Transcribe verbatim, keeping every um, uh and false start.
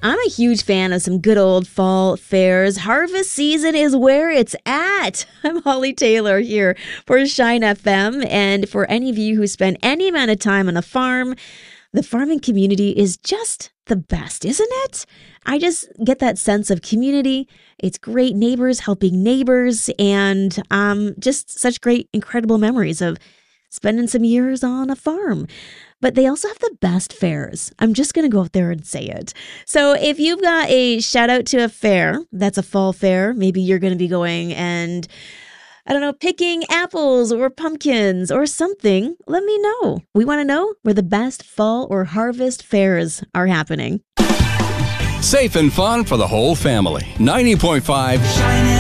I'm a huge fan of some good old fall fairs. Harvest season is where it's at. I'm Holly Taylor here for Shine F M. And for any of you who spend any amount of time on a farm, the farming community is just the best, isn't it? I just get that sense of community. It's great neighbors helping neighbors, and um, just such great, incredible memories of spending some years on a farm. But they also have the best fairs. I'm just going to go out there and say it. So if you've got a shout out to a fair, that's a fall fair, maybe you're going to be going and, I don't know, picking apples or pumpkins or something, let me know. We want to know where the best fall or harvest fairs are happening. Safe and fun for the whole family. ninety point five